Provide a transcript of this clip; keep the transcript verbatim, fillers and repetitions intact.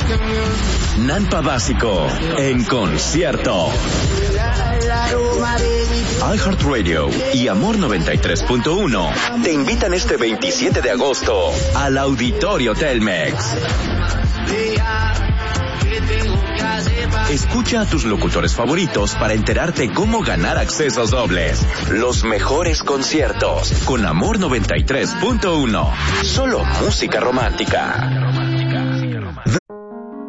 Nampa Básico en concierto. iHeartRadio y Amor noventa y tres punto uno te invitan este veintisiete de agosto al Auditorio Telmex. Escucha a tus locutores favoritos para enterarte cómo ganar accesos dobles. Los mejores conciertos con Amor noventa y tres punto uno. Solo música romántica.